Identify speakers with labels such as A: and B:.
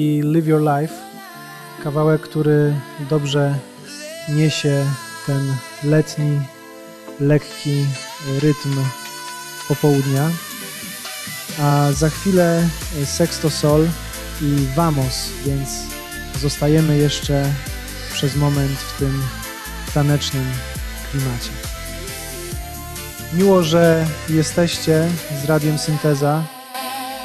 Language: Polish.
A: i Live Your Life, kawałek, który dobrze niesie ten letni, lekki rytm popołudnia. A za chwilę Sexto Sol i Vamos, więc zostajemy jeszcze przez moment w tym tanecznym klimacie. Miło, że jesteście z Radiem Synteza.